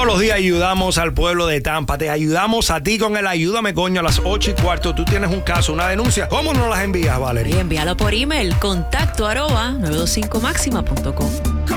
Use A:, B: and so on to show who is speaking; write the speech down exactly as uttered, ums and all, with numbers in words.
A: los días ayudamos al pueblo de Tampa. Te ayudamos a ti con el Ayúdame Coño a las ocho y cuarto. Tú tienes un caso, una denuncia. ¿Cómo nos las envías, Valeria?
B: Y envíalo por email, contacto arroba nueve dos cinco máxima punto com.